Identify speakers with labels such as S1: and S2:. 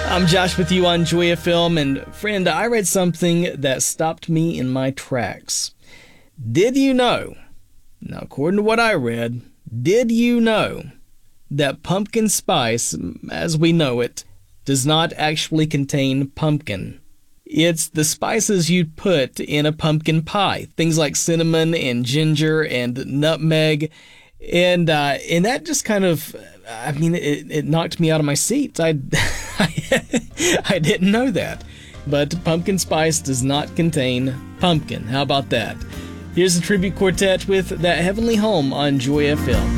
S1: I'm Josh with you on Joy FM, and friend, I read something that stopped me in my tracks. Did you know, now according to what I read, did you know that pumpkin spice, as we know it, does not actually contain pumpkin? It's the spices you'd put in a pumpkin pie, things like cinnamon and ginger and nutmeg, and that just kind of, it knocked me out of my seat. I didn't know that. But pumpkin spice does not contain pumpkin. How about that? Here's the Tribute Quartet with That Heavenly Home on Joy FM.